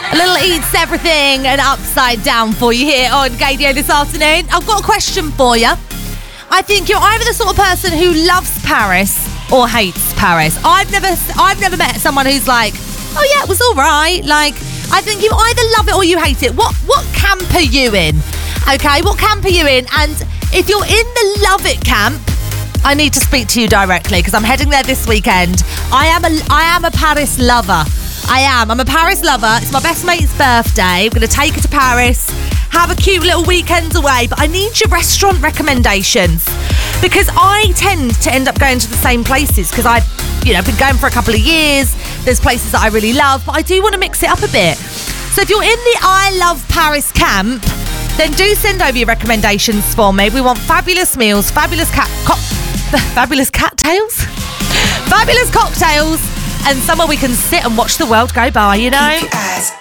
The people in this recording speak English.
A little Eats Everything and Upside Down for you here on Gaydio this afternoon. I've got a question for you. I think you're either the sort of person who loves Paris or hates Paris. I've never met someone who's like, oh yeah, it was all right. Like, I think you either love it or you hate it. What camp are you in? Okay, what camp are you in? And if you're in the love it camp, I need to speak to you directly because I'm heading there this weekend. I am a Paris lover. I'm a Paris lover. It's my best mate's birthday. We're going to take her to Paris, have a cute little weekend away. But I need your restaurant recommendations because I tend to end up going to the same places because I've been going for a couple of years. There's places that I really love, but I do want to mix it up a bit. So if you're in the I love Paris camp, then do send over your recommendations for me. We want fabulous meals, fabulous cattails, fabulous cocktails, and somewhere we can sit and watch the world go by,